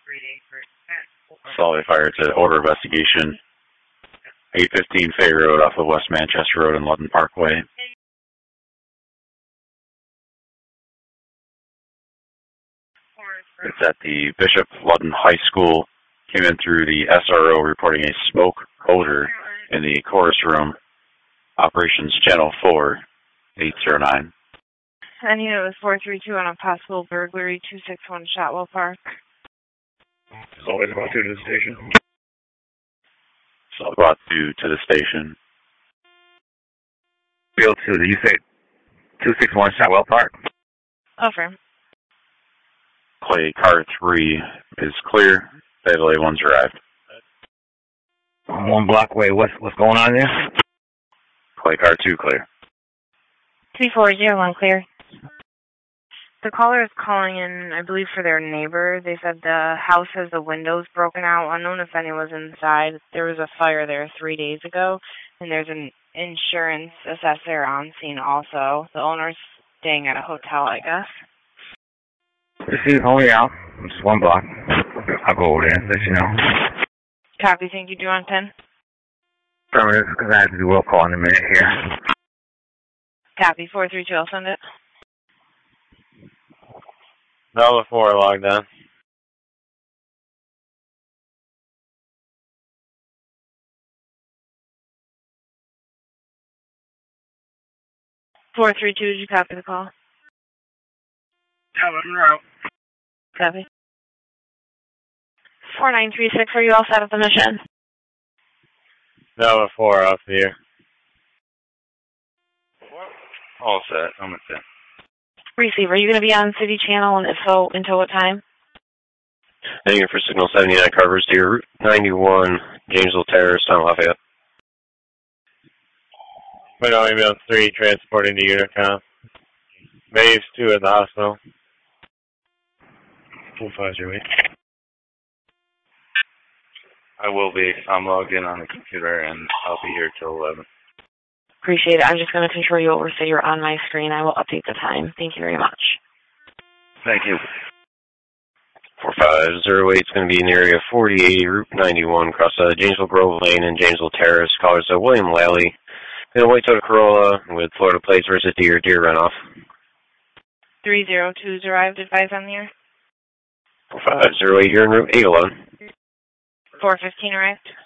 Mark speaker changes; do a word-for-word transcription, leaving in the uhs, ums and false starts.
Speaker 1: Solid Fire to order investigation. eight fifteen Fay Road off of West Manchester Road and Ludden Parkway. It's at the Bishop Ludden High School. Came in through the S R O reporting a smoke odor in the chorus room. Operations Channel four, eight zero nine.
Speaker 2: I need it was four three two on a possible burglary, two six one Shotwell Park.
Speaker 3: It's always about two to the station.
Speaker 1: So brought to to the station.
Speaker 3: Field two, did you say two six one Shotwell Park?
Speaker 2: Over.
Speaker 1: Clay car three is clear. Fatal A one's arrived.
Speaker 3: One block away. What's what's going on there?
Speaker 1: Clay car two clear.
Speaker 2: three four zero one clear. The caller is calling in, I believe, for their neighbor. They said the house has the windows broken out. Unknown if anyone's inside. There was a fire there three days ago, and there's an insurance assessor on scene also. The owner's staying at a hotel, I guess.
Speaker 3: Receive, hold me out. Just one block. I'll go over there and let you know.
Speaker 2: Copy, thank you, do on ten?
Speaker 3: Affirmative, because I have to do roll call in a minute here.
Speaker 2: Copy, four three two, I'll send it.
Speaker 4: Delta four logged on.
Speaker 2: four three two, did you copy the call?
Speaker 3: Delta route.
Speaker 2: Copy. four nine three six, are you all set at the mission?
Speaker 4: Delta four off here.
Speaker 1: All set. I'm at set.
Speaker 2: Receiver, are you going to be on City Channel, and if so, until what time?
Speaker 4: Heading for Signal seventy-nine covers to your Route ninety-one, Janesville Terrace, San Lafayette. Point ambulance three, transporting to Unicom. Maves two at the hospital.
Speaker 3: four five zero eight.
Speaker 1: I will be. I'm logged in on the computer, and I'll be here till eleven.
Speaker 2: Appreciate it. I'm just going to control you over so you're on my screen. I will update the time. Thank you very much.
Speaker 1: Thank you.
Speaker 4: four five zero eight is going to be in the area forty eighty, Route ninety-one, across uh, Janesville Grove Lane and Janesville Terrace. Callers uh, William Lally. In a white Toyota Corolla with Florida plates versus deer, deer runoff.
Speaker 2: three zero two's arrived. Advise on the air.
Speaker 4: four five zero eight, you're in Route eight eleven.
Speaker 2: four fifteen arrived.